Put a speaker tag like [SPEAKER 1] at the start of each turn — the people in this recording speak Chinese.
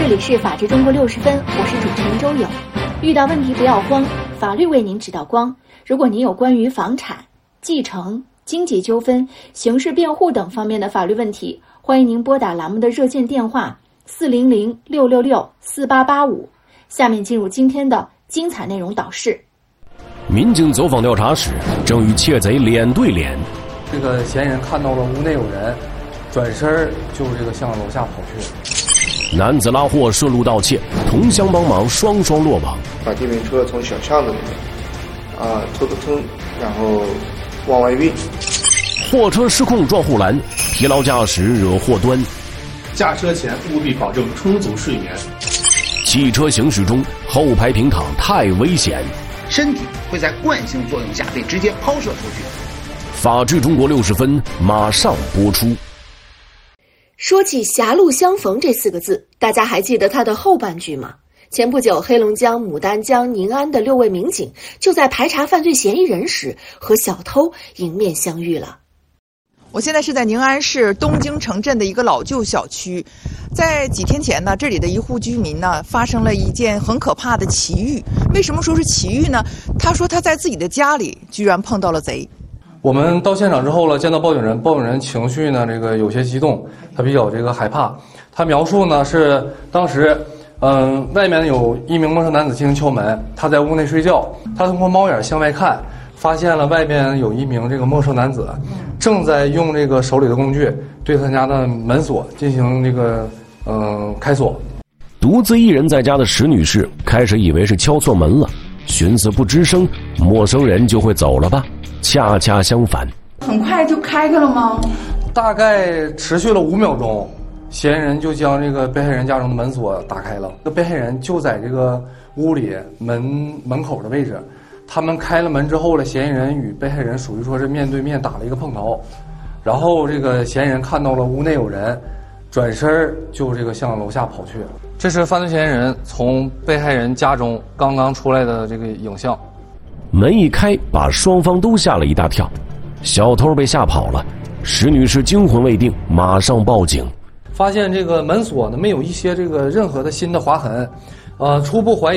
[SPEAKER 1] 里是法治中国60分，我是主持人周友。遇到问题不要慌，法律为您指道光。如果您有关于房产、继承、经济纠纷、刑事辩护等方面的法律问题，欢迎您拨打栏目的热线电话400-666-4885。下面进入今天的精彩内容导视。
[SPEAKER 2] 民警走访调查时，正与窃贼脸对脸。
[SPEAKER 3] 这个嫌疑人看到了屋内有人，转身就向楼下跑去。
[SPEAKER 2] 男子拉货顺路盗窃，同乡帮忙，双双落网。
[SPEAKER 4] 把电瓶车从小巷子里面偷，然后往外运。
[SPEAKER 2] 货车失控撞护栏，疲劳驾驶惹祸端。
[SPEAKER 5] 驾车前务必保证充足睡眠。
[SPEAKER 2] 汽车行驶中后排平躺太危险，
[SPEAKER 6] 身体会在惯性作用下被直接抛射出去。
[SPEAKER 2] 法治中国60分马上播出。
[SPEAKER 1] 说起狭路相逢这4个字，大家还记得它的后半句吗？前不久，黑龙江牡丹江宁安的6位民警就在排查犯罪嫌疑人时和小偷迎面相遇了。
[SPEAKER 7] 我现在是在宁安市东京城镇的一个老旧小区，在几天前呢，这里的一户居民呢发生了一件很可怕的奇遇。为什么说是奇遇呢？他说他在自己的家里居然碰到了贼。
[SPEAKER 3] 我们到现场之后了，见到报警人情绪呢有些激动，他比较害怕。他描述呢是当时外面有一名陌生男子进行敲门，他在屋内睡觉，他通过猫眼向外看，发现了外边有一名陌生男子正在用手里的工具对他家的门锁进行开锁。
[SPEAKER 2] 独自一人在家的石女士开始以为是敲错门了，寻思不吱声，陌生人就会走了吧？恰恰相反，
[SPEAKER 7] 很快就开开了吗？
[SPEAKER 3] 大概持续了5秒钟，嫌疑人就将被害人家中的门锁打开了。被害人就在屋里门口的位置。他们开了门之后了，嫌疑人与被害人属于说是面对面打了一个碰头，然后嫌疑人看到了屋内有人，转身就向楼下跑去。这是犯罪嫌疑人从被害人家中刚刚出来的影像。
[SPEAKER 2] 门一开，把双方都吓了一大跳，小偷被吓跑了。石女士惊魂未定，马上报警，
[SPEAKER 3] 发现门锁呢没有一些任何的新的划痕，初步怀疑